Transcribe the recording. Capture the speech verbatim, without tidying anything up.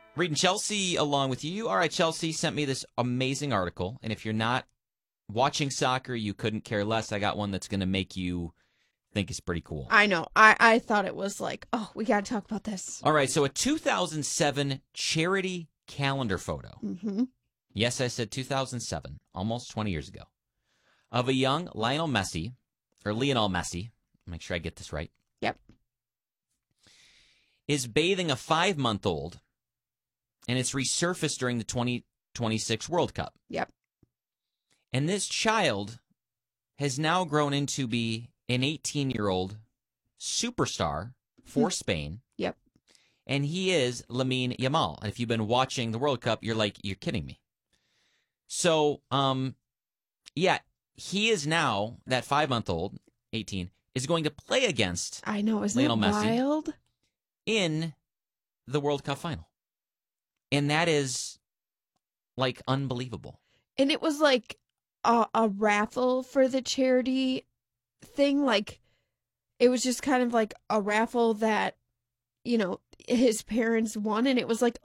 Reading Chelsea along with you. All right, Chelsea sent me this amazing article, and if you're not watching soccer, you couldn't care less. I got one that's going to make you think it's pretty cool. I know. I, I thought it was like, oh, we got to talk about this. All right, so a two thousand seven charity calendar photo. Mm-hmm. Yes, I said two thousand seven, almost twenty years ago, of a young Lionel Messi, or Lionel Messi, make sure I get this right. Yep. Is bathing a five-month-old, and it's resurfaced during the twenty twenty-six World Cup. Yep. And this child has now grown into be an eighteen-year-old superstar for Spain. Yep. And he is Lamine Yamal. And if you've been watching the World Cup, you're like, you're kidding me. So, um, yeah, he is now, that five-month-old, eighteen, is going to play against I know, isn't Lionel it Messi wild? in the World Cup final. And that is, like, unbelievable. And it was like a, a raffle for the charity thing. Like, it was just kind of like a raffle that, you know, his parents won. And it was like